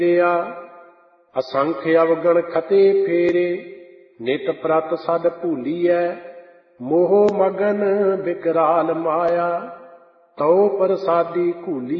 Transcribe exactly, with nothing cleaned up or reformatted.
ਫੇਰਿਆ। ਅਸੰਖ ਅਵਗਣ ਖਤੇ ਫੇਰੇ, ਨਿਤ ਪ੍ਰਤ ਸਦ ਭੂਲੀਐ। ਮੋਹ ਮਗਨ ਵਿਕਰਾਲ ਮਾਇਆ, ਤਉ ਪ੍ਰਸਾਦੀ ਘੂਲੀ